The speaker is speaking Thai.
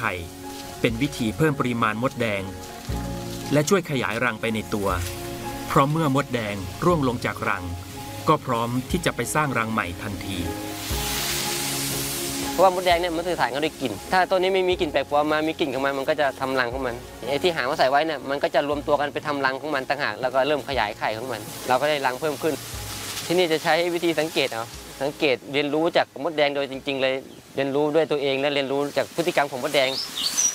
ข่เป็นวิธีเพิ่มปริมาณมดแดงและช่วยขยายรังไปในตัวเพราะเมื่อมดแดงร่วงลงจากรังก็พร้อมที่จะไปสร้างรังใหม่ทันทีเพราะว่ามดแดงเนี่ยมันสื่อสารกันด้วยกลิ่นถ้าตัวนี้ไม่มีกลิ่นแปลกปลอมมามีกลิ่นของมันก็จะทำรังของมันไอ้ที่หามาใส่ไว้เนี่ยมันก็จะรวมตัวกันไปทำรังของมันต่างหากแล้วก็เริ่มขยายไข่ของมันเราก็ได้รังเพิ่มขึ้นที่นี่จะใช้วิธีสังเกตสังเกตเรียนรู้จากมดแดงโดยจริงๆเลยเรียนรู้ด้วยตัวเองและเรียนรู้จากพฤติกรรมของมดแดง